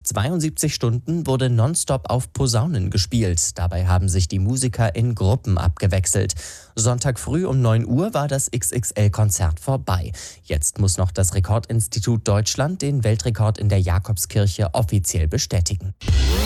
72 Stunden wurde nonstop auf Posaunen gespielt. Dabei haben sich die Musiker in Gruppen abgewechselt. Sonntag früh um 9 Uhr war das XXL-Konzert vorbei. Jetzt muss noch das Rekordinstitut Deutschland den Weltrekord in der Jakobskirche offiziell bestätigen.